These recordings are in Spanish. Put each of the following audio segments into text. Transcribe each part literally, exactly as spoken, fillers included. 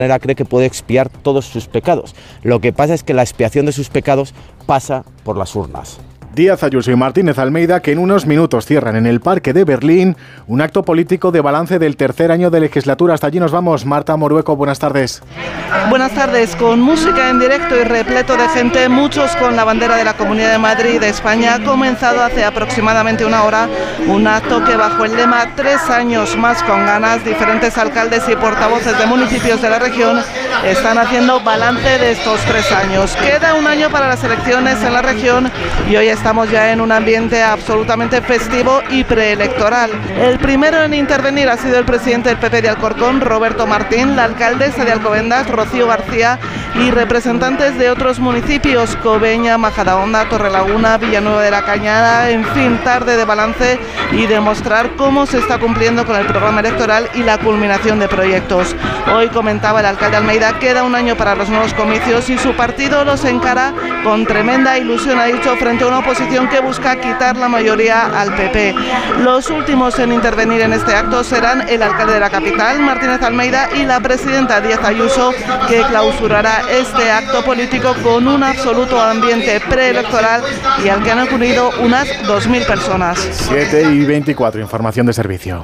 manera cree que puede expiar todos sus pecados. Lo que pasa es que la expiación de sus pecados pasa por las urnas. Díaz Ayuso y Martínez Almeida, que en unos minutos cierran en el Parque de Berlín un acto político de balance del tercer año de legislatura. Hasta allí nos vamos. Marta Morueco, buenas tardes. Buenas tardes. Con música en directo y repleto de gente, muchos con la bandera de la Comunidad de Madrid y de España, ha comenzado hace aproximadamente una hora un acto que bajo el lema Tres años más con ganas, diferentes alcaldes y portavoces de municipios de la región están haciendo balance de estos tres años. Queda un año para las elecciones en la región y hoy estamos ya en un ambiente absolutamente festivo y preelectoral. El primero en intervenir ha sido el presidente del P P de Alcorcón, Roberto Martín, la alcaldesa de Alcobendas, Rocío García, y representantes de otros municipios, Cobeña, Majadahonda, Torrelaguna, Villanueva de la Cañada. En fin, tarde de balance y demostrar cómo se está cumpliendo con el programa electoral y la culminación de proyectos. Hoy comentaba el alcalde Almeida, queda un año para los nuevos comicios y su partido los encara con tremenda ilusión, ha dicho, frente a una oposición que busca quitar la mayoría al P P. Los últimos en intervenir en este acto serán el alcalde de la capital, Martínez Almeida, y la presidenta Díaz Ayuso, que clausurará este acto político con un absoluto ambiente preelectoral y al que han acudido unas dos mil personas. siete y veinticuatro, información de servicio.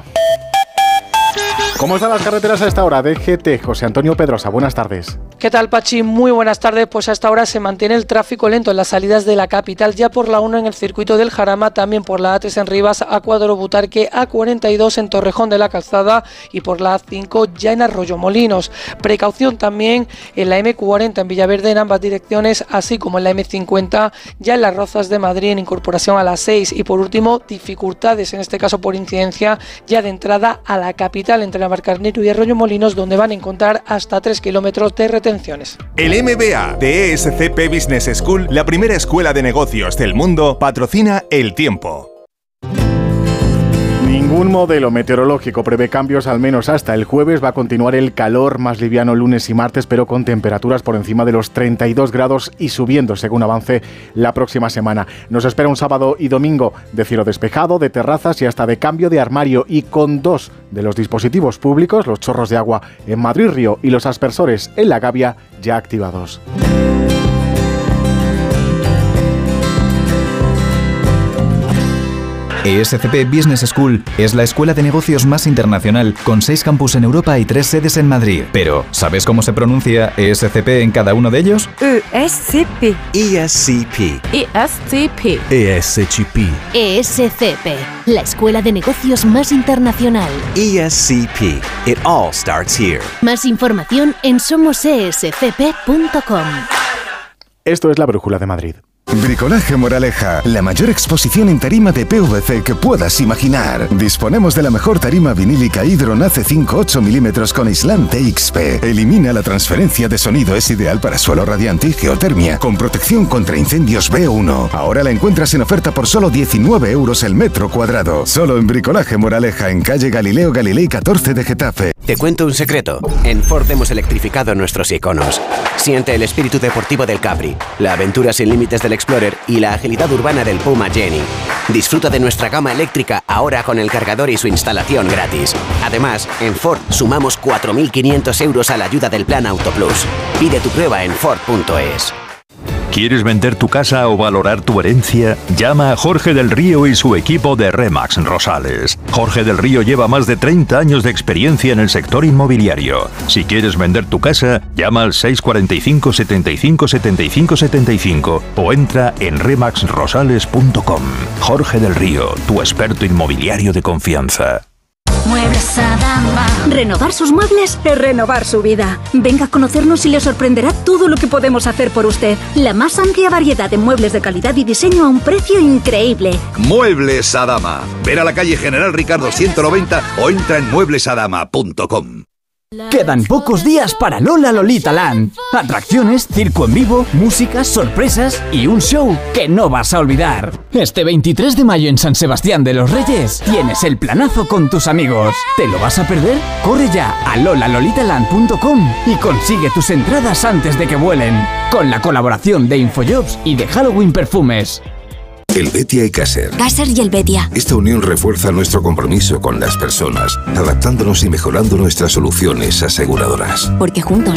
¿Cómo están las carreteras a esta hora? D G T, José Antonio Pedrosa, buenas tardes. ¿Qué tal, Pachi? Muy buenas tardes. Pues a esta hora se mantiene el tráfico lento en las salidas de la capital, ya por la uno en el circuito del Jarama, también por la A tres en Rivas, A cuatro Butarque, A cuarenta y dos en Torrejón de la Calzada y por la A cinco ya en Arroyomolinos. Precaución también en la M cuarenta en Villaverde en ambas direcciones, así como en la M cincuenta ya en las Rozas de Madrid en incorporación a la seis. Y por último, dificultades, en este caso por incidencia, ya de entrada a la capital entre Navalcarnero y Arroyomolinos, donde van a encontrar hasta tres kilómetros de retenciones. El M B A de E S C P Business School, la primera escuela de negocios del mundo, patrocina El Tiempo. Ningún modelo meteorológico prevé cambios, al menos hasta el jueves. Va a continuar el calor más liviano lunes y martes, pero con temperaturas por encima de los treinta y dos grados y subiendo según avance la próxima semana. Nos espera un sábado y domingo de cielo despejado, de terrazas y hasta de cambio de armario, y con dos de los dispositivos públicos, los chorros de agua en Madrid Río y los aspersores en La Gavia, ya activados. E S C P Business School es la escuela de negocios más internacional, con seis campus en Europa y tres sedes en Madrid. Pero, ¿sabes cómo se pronuncia E S C P en cada uno de ellos? E S C P. E S C P. E S C P. E S C P. E S C P, la escuela de negocios más internacional. E S C P. It all starts here. Más información en somos e s c p punto com. Esto es la Brújula de Madrid. Bricolaje Moraleja, la mayor exposición en tarima de P V C que puedas imaginar. Disponemos de la mejor tarima vinílica Hydron A C cinco ocho milímetros con aislante X P. Elimina la transferencia de sonido, es ideal para suelo radiante y geotermia, con protección contra incendios B uno. Ahora la encuentras en oferta por solo diecinueve euros el metro cuadrado. Solo en Bricolaje Moraleja, en calle Galileo Galilei catorce de Getafe. Te cuento un secreto. En Ford hemos electrificado nuestros iconos. Siente el espíritu deportivo del Capri, la aventura sin límites del Explorer y la agilidad urbana del Puma Jenny. Disfruta de nuestra gama eléctrica ahora con el cargador y su instalación gratis. Además, en Ford sumamos cuatro mil quinientos euros a la ayuda del Plan Auto Plus. Pide tu prueba en Ford punto es. ¿Quieres vender tu casa o valorar tu herencia? Llama a Jorge del Río y su equipo de Remax Rosales. Jorge del Río lleva más de treinta años de experiencia en el sector inmobiliario. Si quieres vender tu casa, llama al seis cuatro cinco, setenta y cinco, setenta y cinco, setenta y cinco o entra en remax rosales punto com. Jorge del Río, tu experto inmobiliario de confianza. Muebles Adama. Renovar sus muebles es renovar su vida. Venga a conocernos y le sorprenderá todo lo que podemos hacer por usted. La más amplia variedad de muebles de calidad y diseño a un precio increíble. Muebles Adama. Ven a la calle General Ricardo ciento noventa o entra en muebles adama punto com. Quedan pocos días para Lola Lolita Land. Atracciones, circo en vivo, música, sorpresas y un show que no vas a olvidar. Este veintitrés de mayo en San Sebastián de los Reyes tienes el planazo con tus amigos. ¿Te lo vas a perder? Corre ya a lola lolita land punto com y consigue tus entradas antes de que vuelen. Con la colaboración de Infojobs y de Halloween Perfumes. El Betia y Caser. Caser y el Betia. Esta unión refuerza nuestro compromiso con las personas, adaptándonos y mejorando nuestras soluciones aseguradoras. Porque juntos